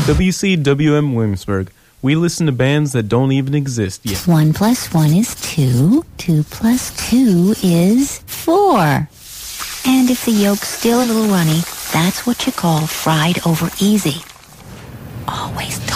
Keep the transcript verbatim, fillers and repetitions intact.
W C W M Williamsburg. We listen to bands that don't even exist yet. One plus one is two. Two plus two is four. And if the yolk's still a little runny, that's what you call fried over easy. Always